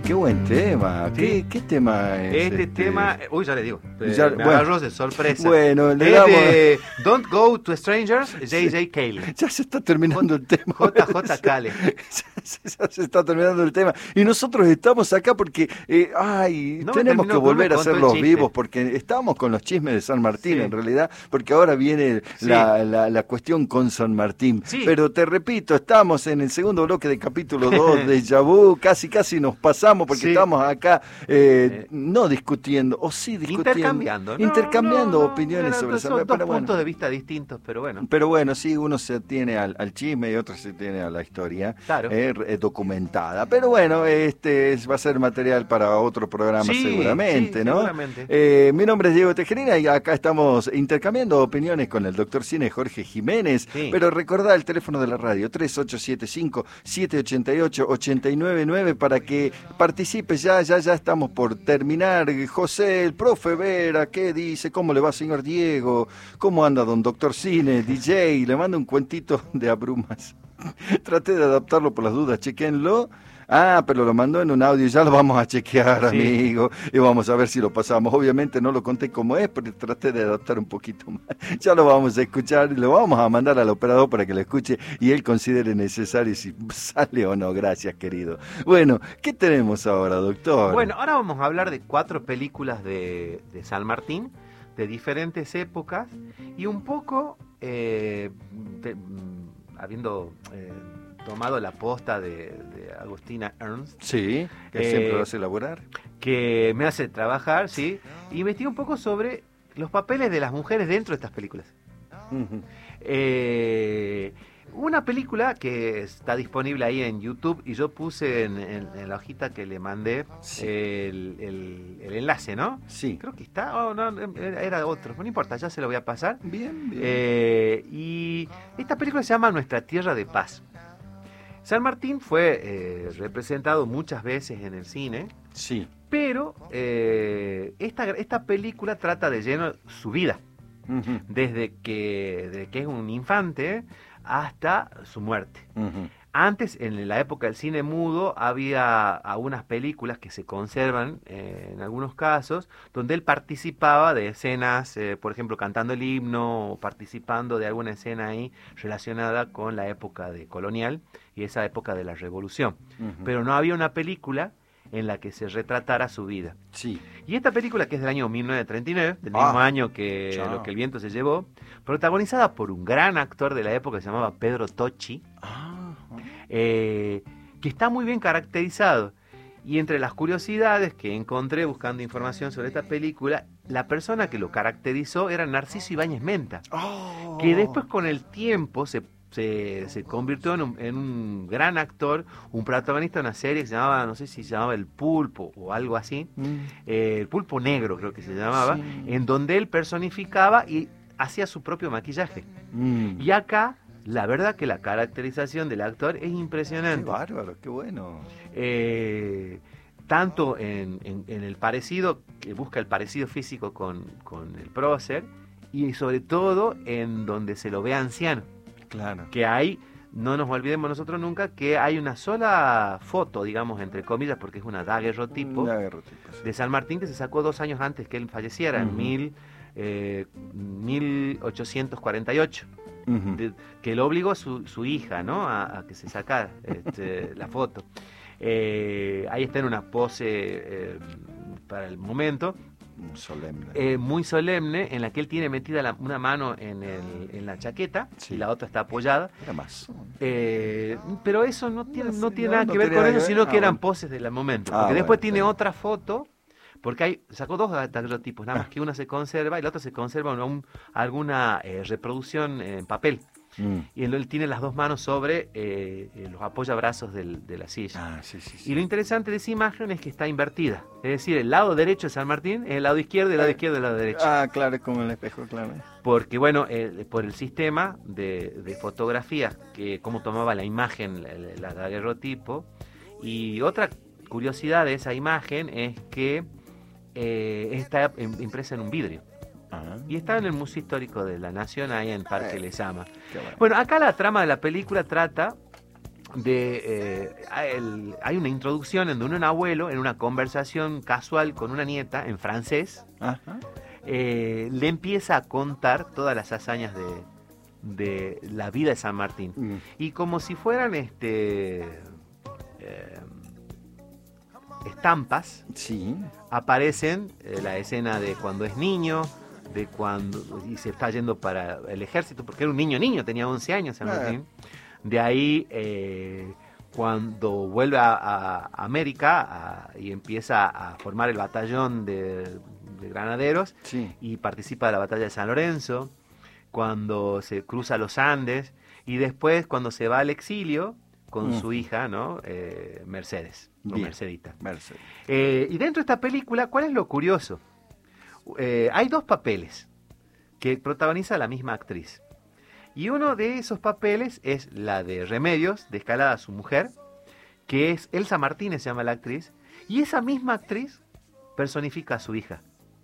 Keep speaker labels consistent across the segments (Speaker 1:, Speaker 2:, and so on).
Speaker 1: Qué buen tema.
Speaker 2: Sí.
Speaker 1: ¿Qué tema es?
Speaker 2: Este tema, ya le digo,
Speaker 1: Ya,
Speaker 2: me agarró de sorpresa.
Speaker 1: Bueno, le
Speaker 2: es
Speaker 1: damos...
Speaker 2: de Don't Go to Strangers, J.J. Cale.
Speaker 1: Ya se está terminando el tema.
Speaker 2: J.J. Cale.
Speaker 1: Ya se está terminando el tema. Y nosotros estamos acá porque tenemos que volver a ser los vivos, porque estamos con los chismes de San Martín, en realidad, porque ahora viene la cuestión con San Martín.
Speaker 2: Sí.
Speaker 1: Pero te repito, estamos en el segundo bloque de capítulo 2 de Yabú, casi nos pasamos porque estamos acá no discutiendo, o sí discutiendo. Intercambiando opiniones sobre San Martín.
Speaker 2: Son dos puntos de vista distintos, pero bueno.
Speaker 1: Pero bueno, sí, uno se atiene al chisme y otro se atiene a la historia.
Speaker 2: Claro.
Speaker 1: Documentada. Pero bueno, va a ser material para otro programa seguramente, ¿no?
Speaker 2: Seguramente.
Speaker 1: Mi nombre es Diego Tejerina y acá estamos intercambiando opiniones con el doctor Cine Jorge Jiménez. Sí. Pero recordá el teléfono de la radio, 3875-788-899 para que participes. Ya estamos por terminar. José, el profe Vera, ¿qué dice? ¿Cómo le va, señor Diego? ¿Cómo anda don doctor Cine? DJ, le mando un cuentito de abrumas. Traté de adaptarlo por las dudas, chequenlo. Pero lo mandó en un audio, ya lo vamos a chequear, amigo, y vamos a ver si lo pasamos. Obviamente no lo conté como es, pero traté de adaptar un poquito más. Ya lo vamos a escuchar y lo vamos a mandar al operador para que lo escuche y él considere necesario si sale o no. Gracias, querido. Bueno, ¿qué tenemos ahora, doctor?
Speaker 2: Bueno, ahora vamos a hablar de 4 películas de San Martín, de diferentes épocas, y un poco habiendo tomado la posta de Agustina Ernst.
Speaker 1: Sí, que siempre lo hace elaborar.
Speaker 2: Que me hace trabajar, sí. Y investigué un poco sobre los papeles de las mujeres dentro de estas películas. Uh-huh. Una película que está disponible ahí en YouTube, y yo puse en la hojita que le mandé el enlace, ¿no?
Speaker 1: Sí.
Speaker 2: Creo que está, era otro, no importa, ya se lo voy a pasar.
Speaker 1: Bien.
Speaker 2: Y esta película se llama Nuestra Tierra de Paz. San Martín fue representado muchas veces en el cine.
Speaker 1: Sí.
Speaker 2: Pero esta película trata de lleno su vida. Uh-huh. Desde que es un infante hasta su muerte. Uh-huh. Antes, en la época del cine mudo, había algunas películas que se conservan, en algunos casos, donde él participaba de escenas, por ejemplo, cantando el himno, o participando de alguna escena ahí relacionada con la época colonial y esa época de la Revolución. Uh-huh. Pero no había una película en la que se retratara su vida.
Speaker 1: Sí.
Speaker 2: Y esta película, que es del año 1939, del mismo año que Lo que el viento se llevó, protagonizada por un gran actor de la época que se llamaba Pedro Tocci, que está muy bien caracterizado. Y entre las curiosidades que encontré buscando información sobre esta película, la persona que lo caracterizó era Narciso Ibáñez Menta, que después con el tiempo se convirtió en un gran actor, un protagonista de una serie que se llamaba, no sé si se llamaba El Pulpo o algo así, El Pulpo Negro creo que se llamaba, en donde él personificaba y hacía su propio maquillaje. Y acá, la verdad que la caracterización del actor es impresionante.
Speaker 1: Qué bárbaro, qué bueno.
Speaker 2: Tanto en el parecido, que busca el parecido físico con el prócer, y sobre todo en donde se lo ve anciano.
Speaker 1: Claro.
Speaker 2: Que hay, no nos olvidemos nosotros nunca, que hay una sola foto, digamos, entre comillas, porque es una daguerrotipo, sí, de San Martín, que se sacó 2 años antes que él falleciera, en 1848. Uh-huh. Que lo obligó su hija, ¿no? a que se sacara la foto. Ahí está en una pose para el momento
Speaker 1: solemne.
Speaker 2: Muy solemne, en la que él tiene metida una mano en la chaqueta, sí, y la otra está apoyada.
Speaker 1: Era más.
Speaker 2: Pero eso no tiene nada que ver con eso, sino que eran poses del momento. Porque después tiene otra foto, porque sacó 2 daguerrotipos, nada más que una se conserva y la otra se conserva alguna reproducción en papel. Y él tiene las 2 manos sobre los apoyabrazos de la silla.
Speaker 1: Sí.
Speaker 2: Y lo interesante de esa imagen es que está invertida. Es decir, el lado derecho de San Martín es el lado izquierdo y el lado izquierdo es el lado derecho.
Speaker 1: Claro, es como el espejo, claro.
Speaker 2: Porque, bueno, por el sistema de fotografía, cómo tomaba la imagen, la daguerrotipo. Y otra curiosidad de esa imagen es que está impresa en un vidrio. Y está en el Museo Histórico de la Nación, ahí en Parque Lezama. Bueno, acá la trama de la película trata hay una introducción en donde un abuelo, en una conversación casual con una nieta en francés, le empieza a contar todas las hazañas de la vida de San Martín. Y como si fueran estampas,
Speaker 1: sí,
Speaker 2: aparecen la escena de cuando es niño, de cuando y se está yendo para el ejército, porque era un niño, tenía 11 años San Martín. De ahí, cuando vuelve a América y empieza a formar el batallón de granaderos,
Speaker 1: sí,
Speaker 2: y participa de la batalla de San Lorenzo, cuando se cruza los Andes, y después cuando se va al exilio con su hija, ¿no? Mercedes, o Mercedita.
Speaker 1: Mercedes.
Speaker 2: Y dentro de esta película, ¿cuál es lo curioso? Hay dos papeles que protagoniza la misma actriz. Y uno de esos papeles es la de Remedios, de Escalada, su mujer, que es Elsa Martínez, se llama la actriz, y esa misma actriz personifica a su hija.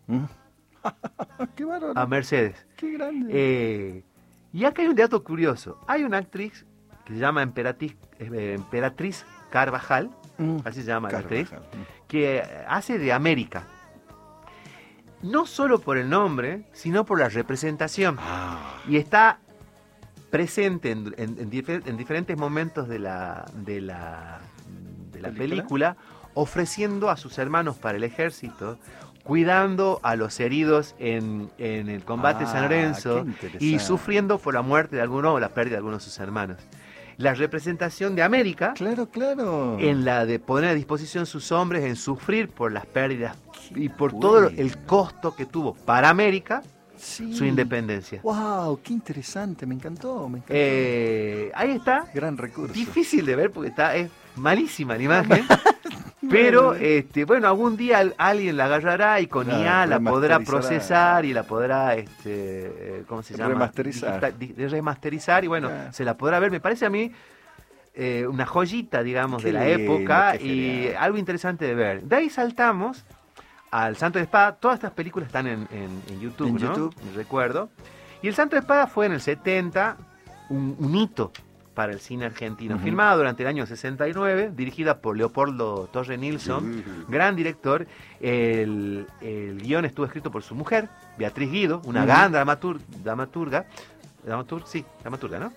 Speaker 1: ¡Qué bárbaro!
Speaker 2: A Mercedes.
Speaker 1: ¡Qué grande!
Speaker 2: Y acá hay un dato curioso. Hay una actriz que se llama Emperatriz Carvajal, así se llama la actriz, que hace de América. No solo por el nombre, sino por la representación. Y está presente en diferentes momentos de la película, ofreciendo a sus hermanos para el ejército, cuidando a los heridos en el combate de San Lorenzo y sufriendo por la muerte de alguno o la pérdida de algunos de sus hermanos. La representación de América,
Speaker 1: claro,
Speaker 2: en la de poner a disposición sus hombres en sufrir por las pérdidas y por todo el costo que tuvo para América, su independencia.
Speaker 1: ¡Wow! ¡Qué interesante! Me encantó.
Speaker 2: Ahí está.
Speaker 1: Gran recurso.
Speaker 2: Difícil de ver porque es malísima la imagen. Pero, bueno, algún día alguien la agarrará y con IA la podrá procesar y la podrá, ¿cómo se llama? Remasterizar y bueno, se la podrá ver. Me parece a mí una joyita, digamos, de la época y algo interesante de ver. De ahí saltamos al Santo de Espada. Todas estas películas están en YouTube, ¿no? Recuerdo. Y el Santo de Espada fue en el 70 un hito para el cine argentino, filmada durante el año 69, dirigida por Leopoldo Torre Nilsson, gran director. El guión estuvo escrito por su mujer, Beatriz Guido, una gran dramaturga, ¿no?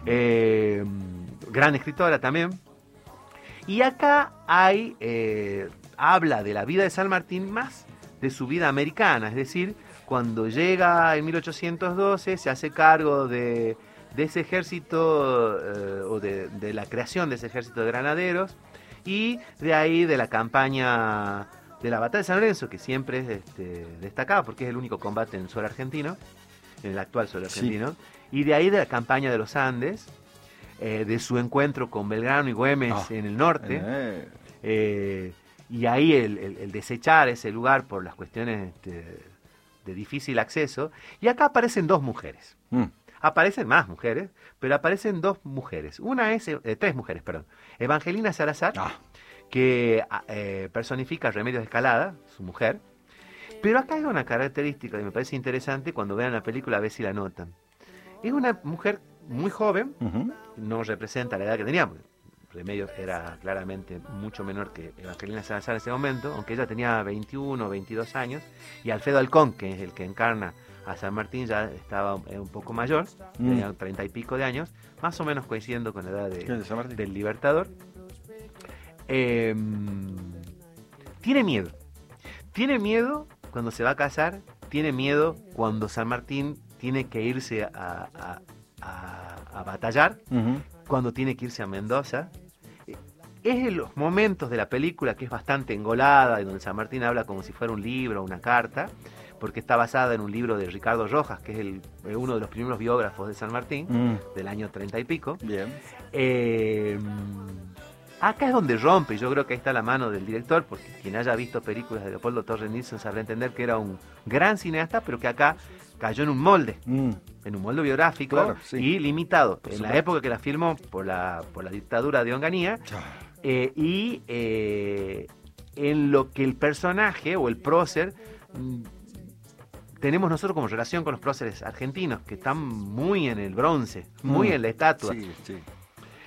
Speaker 2: Gran escritora también. Y acá habla de la vida de San Martín más de su vida americana, es decir, cuando llega en 1812, se hace cargo de ese ejército o de la creación de ese ejército de granaderos y de ahí de la campaña de la batalla de San Lorenzo, que siempre es destacada porque es el único combate en suelo argentino, en el actual suelo argentino, y de ahí de la campaña de los Andes, de su encuentro con Belgrano y Güemes en el norte, y ahí el desechar ese lugar por las cuestiones de difícil acceso, y acá aparecen dos mujeres. Aparecen más mujeres, pero aparecen dos mujeres. Tres mujeres, perdón. Evangelina Salazar, que personifica a Remedios Escalada, su mujer. Pero acá hay una característica que me parece interesante, cuando vean la película a ver si la notan. Es una mujer muy joven, no representa la edad que tenía, Remedios era claramente mucho menor que Evangelina Salazar en ese momento, aunque ella tenía 21 o 22 años, y Alfredo Alcón, que es el que encarna a San Martín, ya estaba un poco mayor, tenía 30 y pico de años, más o menos coincidiendo con la edad del Libertador. Tiene miedo cuando se va a casar, tiene miedo cuando San Martín tiene que irse a batallar, cuando tiene que irse a Mendoza. Es en los momentos de la película que es bastante engolada, y donde San Martín habla como si fuera un libro o una carta, porque está basada en un libro de Ricardo Rojas, que es uno de los primeros biógrafos de San Martín, del año 30 y pico.
Speaker 1: Bien.
Speaker 2: Acá es donde rompe, y yo creo que ahí está la mano del director, porque quien haya visto películas de Leopoldo Torre Nilsson sabrá entender que era un gran cineasta, pero que acá cayó en un molde biográfico, y limitado. En la época que la filmó por la dictadura de Onganía, y en lo que el personaje o el prócer tenemos nosotros como relación con los próceres argentinos, que están muy en el bronce, muy en la estatua.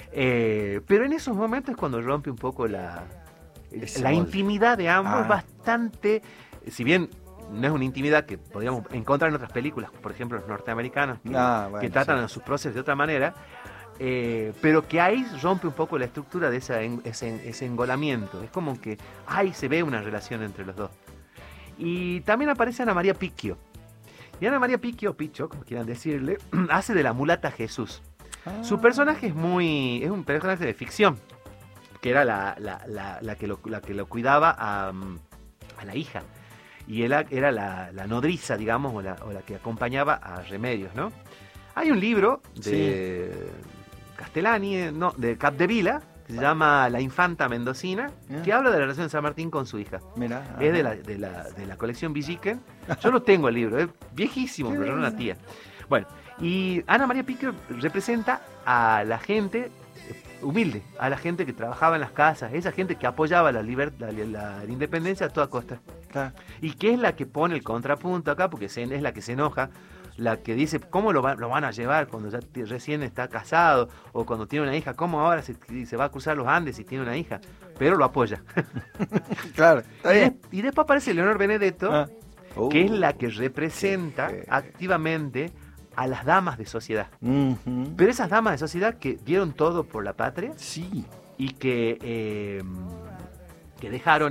Speaker 2: Pero en esos momentos es cuando rompe un poco la
Speaker 1: Ese
Speaker 2: intimidad de ambos.
Speaker 1: Ah.
Speaker 2: Bastante, si bien no es una intimidad que podríamos encontrar en otras películas, por ejemplo los norteamericanos, que,
Speaker 1: Bueno,
Speaker 2: que tratan
Speaker 1: sí.
Speaker 2: a sus próceres de otra manera, pero que ahí rompe un poco la estructura de ese engolamiento. Es como que ahí se ve una relación entre los dos. Y también aparece Ana María Picchio. Y Ana María Picchio, Picho, como quieran decirle, hace de la mulata Jesús. Su personaje es un personaje de ficción, que era la que lo cuidaba a la hija. Y él era la nodriza, digamos, o la que acompañaba a Remedios, ¿no? Hay un libro de Castellani, no, de Capdevila, que se llama La Infanta Mendocina, que habla de la relación de San Martín con su hija.
Speaker 1: Mirá,
Speaker 2: Es de la colección Villiquen. Yo no tengo el libro, es viejísimo, pero era una tía. Bueno, y Ana María Picchio representa a la gente humilde, a la gente que trabajaba en las casas, esa gente que apoyaba la independencia a toda costa.
Speaker 1: Claro.
Speaker 2: Y que es la que pone el contrapunto acá, porque es la que se enoja, la que dice cómo lo van a llevar cuando ya recién está casado, o cuando tiene una hija, cómo ahora se va a cruzar los Andes si tiene una hija, pero lo apoya.
Speaker 1: Claro, está bien.
Speaker 2: Y después aparece Leonor Benedetto, que es la que representa
Speaker 1: qué
Speaker 2: activamente a las damas de sociedad.
Speaker 1: Ujú.
Speaker 2: Pero esas damas de sociedad que dieron todo por la patria
Speaker 1: Sí.
Speaker 2: y que dejaron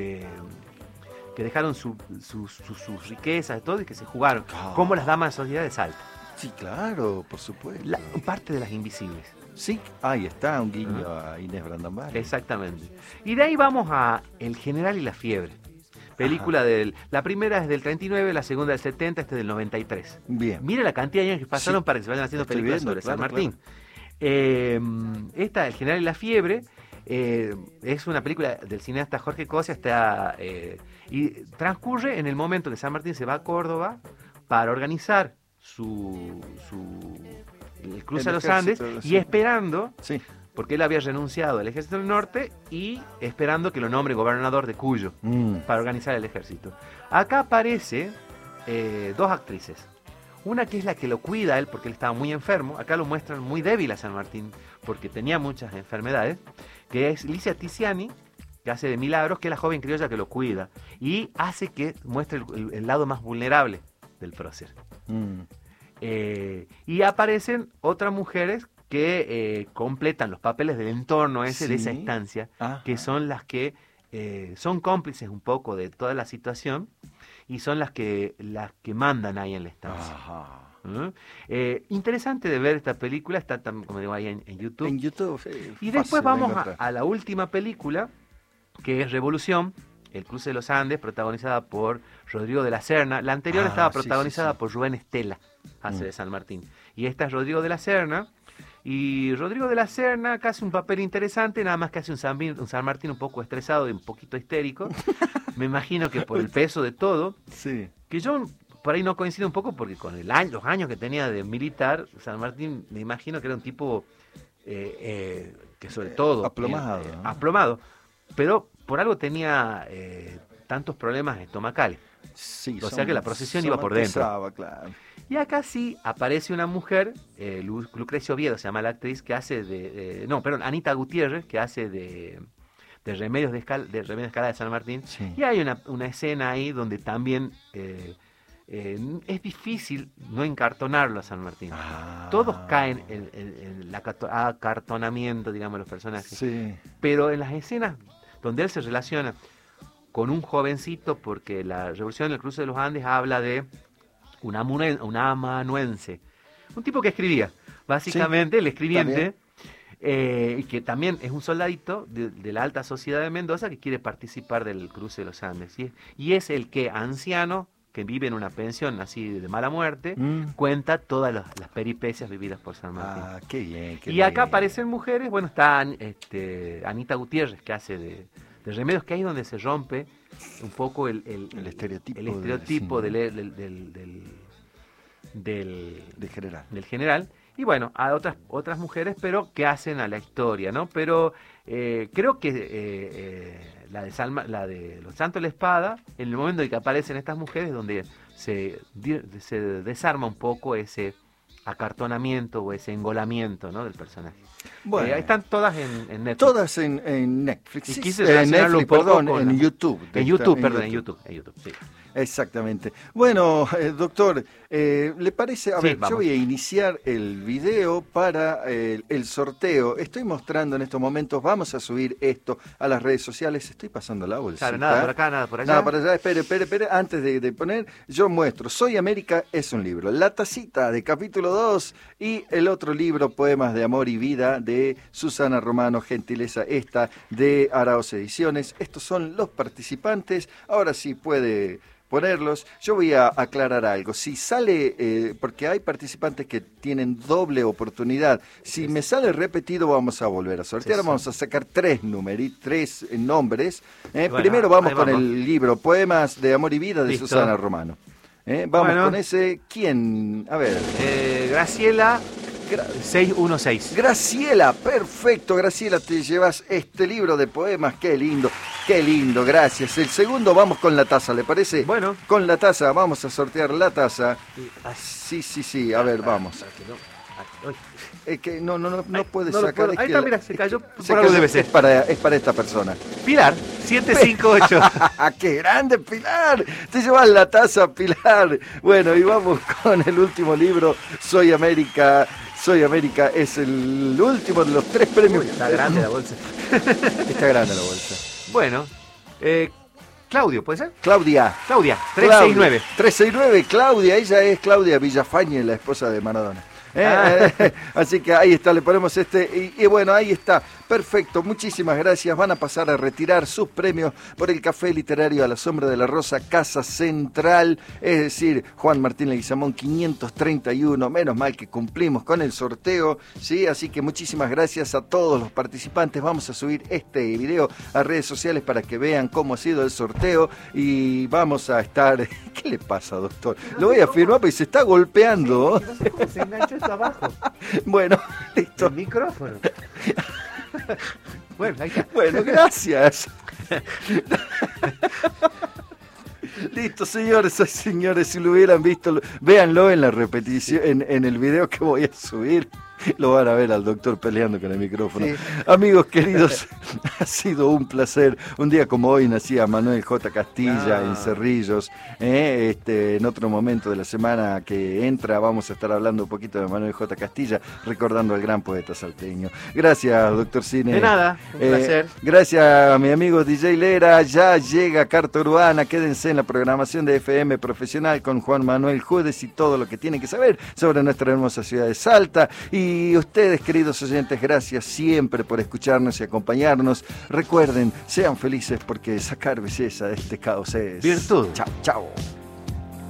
Speaker 2: que dejaron sus riquezas y todo y que se jugaron,
Speaker 1: Ah.
Speaker 2: como las damas de sociedad de Salta.
Speaker 1: Sí, claro, por supuesto.
Speaker 2: Parte de las invisibles.
Speaker 1: Sí, ahí está, un guiño a Inés Brandambar.
Speaker 2: Exactamente. Y de ahí vamos a El General y la Fiebre. Película la primera es del 39, la segunda del 70, este del 93.
Speaker 1: Bien.
Speaker 2: Mire la cantidad de años que pasaron
Speaker 1: Sí,
Speaker 2: para que se vayan haciendo
Speaker 1: estoy
Speaker 2: películas
Speaker 1: viendo,
Speaker 2: sobre San
Speaker 1: claro,
Speaker 2: Martín. Esta, El General y la Fiebre, es una película del cineasta Jorge Cosia, y transcurre en el momento que San Martín se va a Córdoba para organizar el cruce a los Andes, y esperando,
Speaker 1: Sí.
Speaker 2: porque él había renunciado al ejército del norte, y esperando que lo nombre gobernador de Cuyo para organizar el ejército. Acá aparece dos actrices. Una que es la que lo cuida a él porque él estaba muy enfermo. Acá lo muestran muy débil a San Martín porque tenía muchas enfermedades. Que es Licia Tiziani, que hace de Milagros, que es la joven criolla que lo cuida. Y hace que muestre el lado más vulnerable del prócer. Y aparecen otras mujeres que completan los papeles del entorno ese, de esa estancia, que son las que son cómplices un poco de toda la situación y son las que mandan ahí en la estancia. Interesante de ver esta película, está como digo ahí en YouTube.
Speaker 1: En YouTube,
Speaker 2: y después vamos a la última película, que es Revolución, El cruce de los Andes, protagonizada por Rodrigo de la Serna. La anterior estaba protagonizada por Rubén Estela, hace de San Martín. Y esta es Rodrigo de la Serna. Y Rodrigo de la Serna que hace un papel interesante, nada más que hace un San Martín un poco estresado y un poquito histérico. Me imagino que por el peso de todo.
Speaker 1: Sí.
Speaker 2: Que yo por ahí no coincido un poco porque con los años que tenía de militar, San Martín me imagino que era un tipo que sobre todo...
Speaker 1: Aplomado.
Speaker 2: Aplomado. Pero por algo tenía tantos problemas estomacales.
Speaker 1: Sí,
Speaker 2: o sea que la procesión iba por dentro.
Speaker 1: Claro.
Speaker 2: Y acá sí aparece una mujer, Lucrecia Oviedo se llama la actriz, que hace Anita Gutiérrez, que hace de Remedios de Escalada de San Martín. Sí. Y hay una escena ahí donde también es difícil no encartonarlo a San Martín. Todos caen en el acartonamiento, digamos, los personajes. Sí. Pero en las escenas donde él se relaciona con un jovencito, porque la revolución en el cruce de los Andes habla de un amanuense, un tipo que escribía, básicamente, el escribiente, y que también es un soldadito de la alta sociedad de Mendoza que quiere participar del cruce de los Andes. Y es el que, anciano, que vive en una pensión así de mala muerte, cuenta todas las peripecias vividas por San Martín.
Speaker 1: Qué bien,
Speaker 2: y acá aparecen mujeres, bueno, está Anita Gutiérrez, que hace de Remedios, que ahí es donde se rompe un poco el estereotipo del general. Y bueno, a otras mujeres, pero que hacen a la historia, ¿no? Pero creo que la de Los Santos de la Espada, en el momento en que aparecen estas mujeres, donde se desarma un poco ese acartonamiento o ese engolamiento, ¿no?, del personaje.
Speaker 1: Bueno,
Speaker 2: Están todas en Netflix.
Speaker 1: Todas en Netflix.
Speaker 2: Y
Speaker 1: Sí,
Speaker 2: quise
Speaker 1: en
Speaker 2: relacionarlo
Speaker 1: Netflix,
Speaker 2: un poco
Speaker 1: perdón,
Speaker 2: con
Speaker 1: en YouTube.
Speaker 2: En YouTube, perdón, en YouTube, sí.
Speaker 1: Exactamente. Bueno, doctor, ¿le parece? A
Speaker 2: Sí,
Speaker 1: ver,
Speaker 2: vamos.
Speaker 1: yo voy a iniciar el video para el sorteo. Estoy mostrando en estos momentos, vamos a subir esto a las redes sociales. Estoy pasando la bolsa.
Speaker 2: Claro, nada por acá, nada por allá.
Speaker 1: Nada para allá, espere. Antes de poner, yo muestro. Soy América es un libro. La tacita de capítulo 2 y el otro libro, Poemas de Amor y Vida, de Susana Romano, gentileza esta de Araos Ediciones. Estos son los participantes. Ahora sí puede ponerlos. Yo voy a aclarar algo. Si sale, porque hay participantes que tienen doble oportunidad, si me sale repetido vamos a volver a sortear,
Speaker 2: Sí.
Speaker 1: vamos a sacar tres nombres.
Speaker 2: Bueno,
Speaker 1: Primero vamos
Speaker 2: ahí
Speaker 1: con
Speaker 2: vamos.
Speaker 1: el libro Poemas de Amor y Vida de
Speaker 2: Listo.
Speaker 1: Susana Romano. Vamos
Speaker 2: Bueno.
Speaker 1: con ese. ¿Quién? A ver.
Speaker 2: Graciela 616.
Speaker 1: Graciela, perfecto, Graciela, te llevas este libro de poemas, qué lindo, gracias. El segundo vamos con la taza, ¿le parece?
Speaker 2: Bueno.
Speaker 1: Con la taza, vamos a sortear la taza.
Speaker 2: Ay.
Speaker 1: Sí, a ver, vamos.
Speaker 2: Para que no- ay,
Speaker 1: Es que no puede
Speaker 2: no lo
Speaker 1: sacar.
Speaker 2: puedo.
Speaker 1: es
Speaker 2: Ahí
Speaker 1: que
Speaker 2: está, mira, se cayó.
Speaker 1: se
Speaker 2: Por algo
Speaker 1: cayó,
Speaker 2: debe ser.
Speaker 1: es para esta persona.
Speaker 2: Pilar 758.
Speaker 1: ¡Qué grande, Pilar! Te llevas la taza, Pilar. Bueno, y vamos con el último libro, Soy América es el último de los tres premios.
Speaker 2: Uy, está grande la bolsa.
Speaker 1: Está grande la bolsa.
Speaker 2: Bueno, Claudio, ¿puede ser?
Speaker 1: Claudia.
Speaker 2: Claudia 369.
Speaker 1: 369, Claudia, ella es Claudia Villafañe, la esposa de Maradona. Así que ahí está, le ponemos y bueno, ahí está, perfecto, muchísimas gracias. Van a pasar a retirar sus premios por el Café Literario a la Sombra de la Rosa, Casa Central, es decir, Juan Martín Leguizamón 531. Menos mal que cumplimos con el sorteo, ¿sí? Así que muchísimas gracias a todos los participantes. Vamos a subir este video a redes sociales para que vean cómo ha sido el sorteo y vamos a estar... ¿Qué le pasa, doctor? Lo voy a firmar porque se está golpeando.
Speaker 2: No sé cómo se enganchó esto abajo.
Speaker 1: Bueno, listo.
Speaker 2: El micrófono. Bueno, ahí está.
Speaker 1: Bueno, gracias. Listo, señores y señores, si lo hubieran visto, véanlo en la repetición, en el video que voy a subir. Lo van a ver al doctor peleando con el micrófono.
Speaker 2: Sí.
Speaker 1: Amigos queridos, ha sido un placer. Un día como hoy nacía Manuel J. Castilla en Cerrillos. En otro momento de la semana que entra vamos a estar hablando un poquito de Manuel J. Castilla, recordando al gran poeta salteño. Gracias, doctor Cine.
Speaker 2: De nada, un placer.
Speaker 1: Gracias a mi amigo DJ Lera. Ya llega Carta Urbana. Quédense en la programación de FM Profesional con Juan Manuel Judes y todo lo que tienen que saber sobre nuestra hermosa ciudad de Salta. Y ustedes, queridos oyentes, gracias siempre por escucharnos y acompañarnos. Recuerden, sean felices porque sacar belleza de este caos es
Speaker 2: virtud.
Speaker 1: Chao.